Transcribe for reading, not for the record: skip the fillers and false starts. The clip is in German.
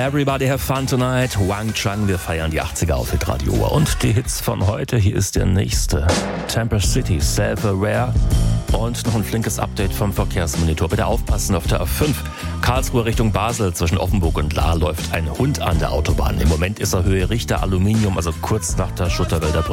Everybody have fun tonight. Wang Chang, wir feiern die 80er auf Hitradio. Und die Hits von heute, hier ist der nächste. Temper City, Self-Aware. Und noch ein flinkes Update vom Verkehrsmonitor. Bitte aufpassen auf der A5. Karlsruhe Richtung Basel zwischen Offenburg und Lahr läuft ein Hund an der Autobahn. Im Moment ist er Höhe Richter Aluminium, also kurz nach der Schutterwälder Brücke.